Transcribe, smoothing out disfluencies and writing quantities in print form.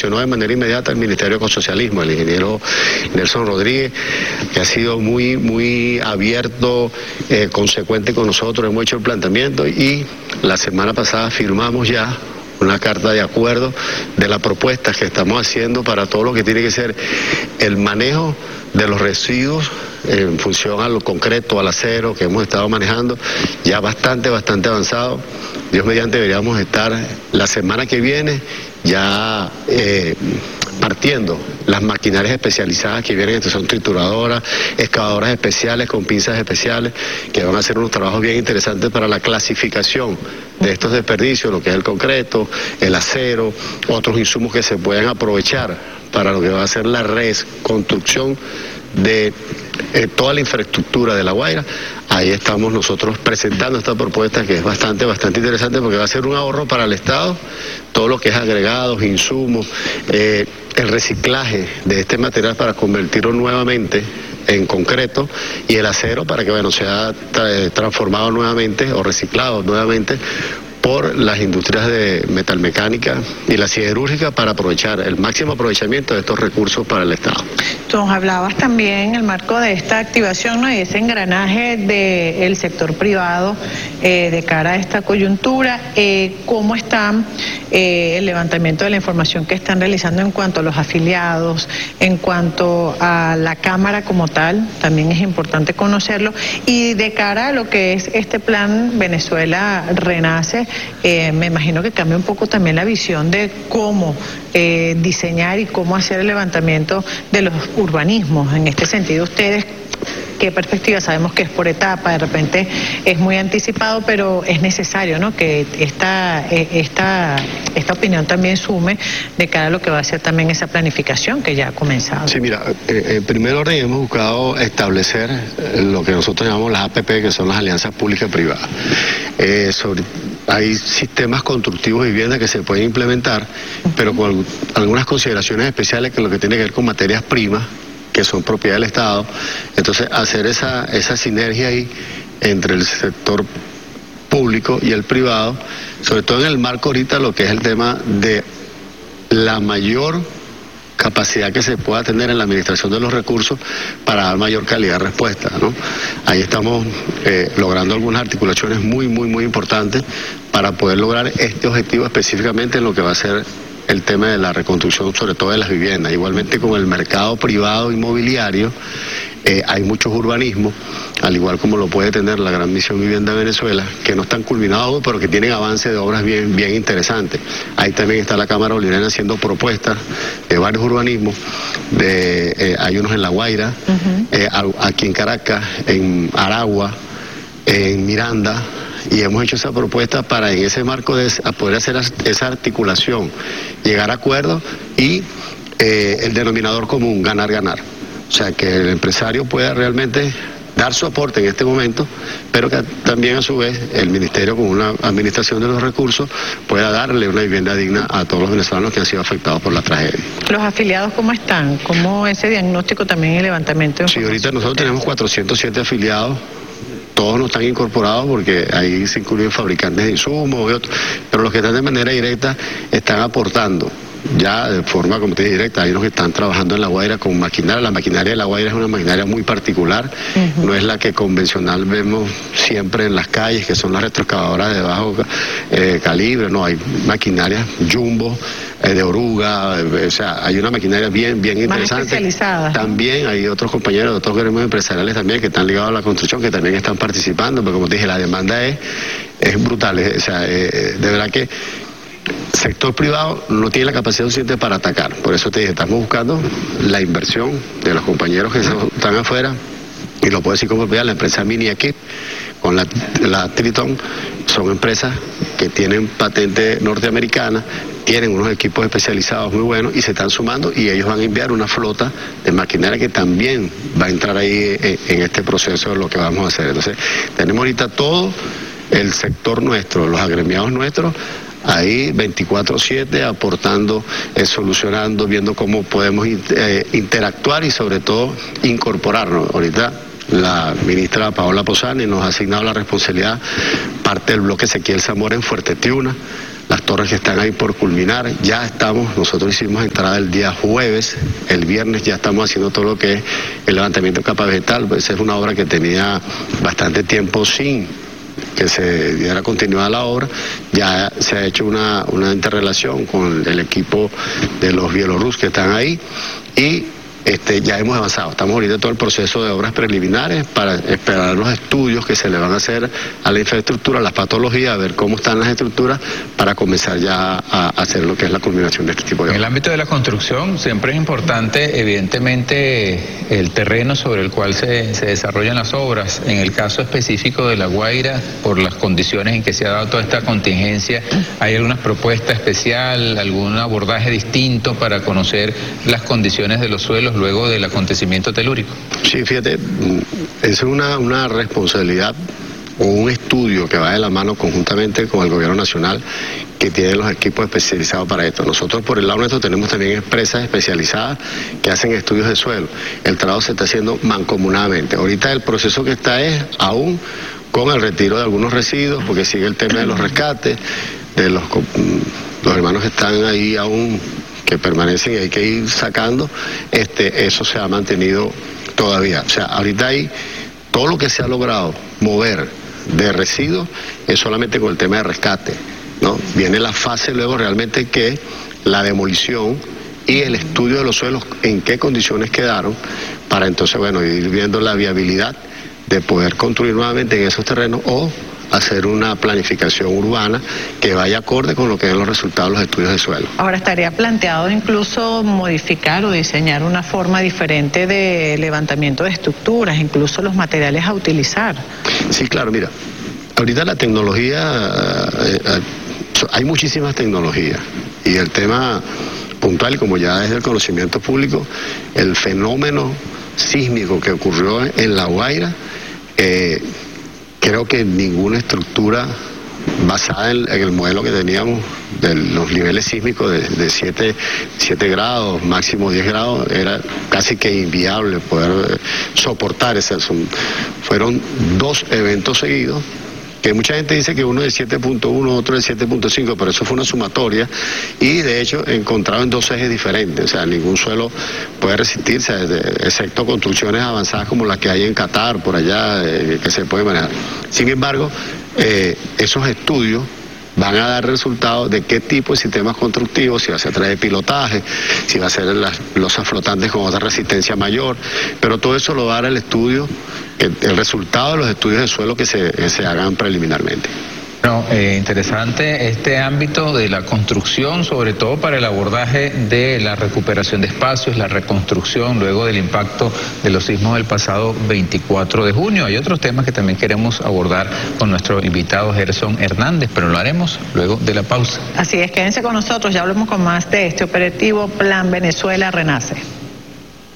reaccionó de manera inmediata el Ministerio de Ecosocialismo, el ingeniero Nelson Rodríguez, que ha sido muy abierto, consecuente con nosotros. Hemos hecho el planteamiento y la semana pasada firmamos ya una carta de acuerdo de las propuestas que estamos haciendo para todo lo que tiene que ser el manejo de los residuos en función a lo concreto, al acero que hemos estado manejando, ya bastante avanzado. Dios mediante deberíamos estar la semana que viene ya partiendo las maquinarias especializadas que vienen, son trituradoras, excavadoras especiales con pinzas especiales, que van a hacer unos trabajos bien interesantes para la clasificación de estos desperdicios, lo que es el concreto, el acero, otros insumos que se pueden aprovechar para lo que va a ser la reconstrucción de toda la infraestructura de La Guaira. Ahí estamos nosotros presentando esta propuesta que es bastante interesante porque va a ser un ahorro para el Estado, todo lo que es agregados, insumos, el reciclaje de este material para convertirlo nuevamente en concreto y el acero para que sea transformado nuevamente o reciclado nuevamente por las industrias de metalmecánica y la siderúrgica para aprovechar el máximo aprovechamiento de estos recursos para el Estado. Tú nos hablabas también en el marco de esta activación, ¿no?, y ese engranaje del sector privado de cara a esta coyuntura. ¿Cómo está el levantamiento de la información que están realizando en cuanto a los afiliados, en cuanto a la Cámara como tal? También es importante conocerlo. Y de cara a lo que es este plan Venezuela Renace, me imagino que cambia un poco también la visión de cómo diseñar y cómo hacer el levantamiento de los urbanismos. En este sentido, ustedes, ¿qué perspectiva? Sabemos que es por etapa, de repente es muy anticipado, pero es necesario, ¿no?, que esta opinión también sume de cara a lo que va a ser también esa planificación que ya ha comenzado. Sí, mira, en primer orden hemos buscado establecer lo que nosotros llamamos las APP, que son las alianzas públicas y privadas. Hay sistemas constructivos de vivienda que se pueden implementar, pero con algunas consideraciones especiales que lo que tiene que ver con materias primas, que son propiedad del Estado. Entonces, hacer esa sinergia ahí entre el sector público y el privado, sobre todo en el marco ahorita lo que es el tema de la mayor capacidad que se pueda tener en la administración de los recursos para dar mayor calidad de respuesta, ¿no? Ahí estamos logrando algunas articulaciones muy importantes para poder lograr este objetivo específicamente en lo que va a ser el tema de la reconstrucción, sobre todo de las viviendas. Igualmente con el mercado privado inmobiliario, hay muchos urbanismos, al igual como lo puede tener la Gran Misión Vivienda de Venezuela, que no están culminados, pero que tienen avance de obras bien interesantes. Ahí también está la Cámara Bolivariana haciendo propuestas de varios urbanismos, hay unos en La Guaira, aquí en Caracas, en Aragua, en Miranda, y hemos hecho esa propuesta para en ese marco de poder hacer esa articulación, llegar a acuerdos y el denominador común, ganar. O sea, que el empresario pueda realmente dar su aporte en este momento, pero que también a su vez el Ministerio, con una administración de los recursos, pueda darle una vivienda digna a todos los venezolanos que han sido afectados por la tragedia. ¿Los afiliados cómo están? ¿Cómo ese diagnóstico también y el levantamiento de información? Sí, ahorita nosotros tenemos 407 afiliados. Todos no están incorporados porque ahí se incluyen fabricantes de insumos y otros, pero los que están de manera directa están aportando ya de forma, como te dije, directa. Hay unos que están trabajando en La Guaira con maquinaria. La maquinaria de La Guaira es una maquinaria muy particular, no es la que convencional vemos siempre en las calles, que son las retroexcavadoras de bajo calibre. No, hay maquinarias jumbo, de oruga, o sea, hay una maquinaria bien interesante. Más especializada. También hay otros compañeros de otros gremios empresariales también que están ligados a la construcción, que también están participando, pero como te dije, la demanda es brutal. O sea, de verdad que el sector privado no tiene la capacidad suficiente para atacar. Por eso te dije, estamos buscando la inversión de los compañeros que están afuera, y lo puedo decir como propiedad, la empresa Mini Equip con la Triton, son empresas que tienen patente norteamericana, tienen unos equipos especializados muy buenos y se están sumando, y ellos van a enviar una flota de maquinaria que también va a entrar ahí en este proceso de lo que vamos a hacer. Entonces, tenemos ahorita todo el sector nuestro, los agremiados nuestros, ahí 24/7 aportando, solucionando, viendo cómo podemos interactuar y sobre todo incorporarnos. Ahorita la ministra Paola Posani nos ha asignado la responsabilidad, parte del bloque Ezequiel Zamora en Fuerte Tiuna, las torres que están ahí por culminar. Ya estamos, nosotros hicimos entrada el día jueves, el viernes ya estamos haciendo todo lo que es el levantamiento de capa vegetal. Pues esa es una obra que tenía bastante tiempo sin que se diera continuidad a la obra. Ya se ha hecho una interrelación con el equipo de los bielorrusos que están ahí y ya hemos avanzado. Estamos ahorita en todo el proceso de obras preliminares para esperar los estudios que se le van a hacer a la infraestructura, las patologías, a ver cómo están las estructuras para comenzar ya a hacer lo que es la culminación de este tipo de obras. En el ámbito de la construcción siempre es importante, evidentemente, el terreno sobre el cual se desarrollan las obras. En el caso específico de La Guaira, por las condiciones en que se ha dado toda esta contingencia, ¿hay alguna propuesta especial, algún abordaje distinto para conocer las condiciones de los suelos luego del acontecimiento telúrico? Sí, fíjate, es una responsabilidad o un estudio que va de la mano conjuntamente con el gobierno nacional, que tiene los equipos especializados para esto. Nosotros por el lado nuestro tenemos también empresas especializadas que hacen estudios de suelo. El trabajo se está haciendo mancomunadamente. Ahorita el proceso que está es aún con el retiro de algunos residuos, porque sigue el tema de los rescates, de los hermanos que están ahí aún, que permanecen y hay que ir sacando, eso se ha mantenido todavía. O sea, ahorita hay todo lo que se ha logrado mover de residuos es solamente con el tema de rescate, ¿no? Viene la fase luego realmente que la demolición y el estudio de los suelos, en qué condiciones quedaron, para entonces, bueno, ir viendo la viabilidad de poder construir nuevamente en esos terrenos o hacer una planificación urbana que vaya acorde con lo que den los resultados de los estudios de suelo. Ahora, ¿estaría planteado incluso modificar o diseñar una forma diferente de levantamiento de estructuras, incluso los materiales a utilizar? Sí, claro, mira, ahorita la tecnología, hay muchísimas tecnologías y el tema puntual, como ya es del conocimiento público, el fenómeno sísmico que ocurrió en La Guaira, creo que ninguna estructura basada en el modelo que teníamos de los niveles sísmicos de 7 grados, máximo 10 grados, era casi que inviable poder soportar ese asunto. Fueron 2 eventos seguidos, que mucha gente dice que uno de 7.1, otro de 7.5, pero eso fue una sumatoria y de hecho encontrado en 2 ejes diferentes. O sea, ningún suelo puede resistirse, excepto construcciones avanzadas como las que hay en Qatar, por allá, que se puede manejar. Sin embargo, esos estudios van a dar resultados de qué tipo de sistemas constructivos, si va a ser a través de pilotaje, si va a ser las losas flotantes con otra resistencia mayor, pero todo eso lo va a dar el estudio, el resultado de los estudios de suelo que se hagan preliminarmente. No, interesante este ámbito de la construcción, sobre todo para el abordaje de la recuperación de espacios, la reconstrucción luego del impacto de los sismos del pasado 24 de junio. Hay otros temas que también queremos abordar con nuestro invitado Gerson Hernández, pero lo haremos luego de la pausa. Así es, quédense con nosotros, ya hablamos con más de este operativo Plan Venezuela Renace.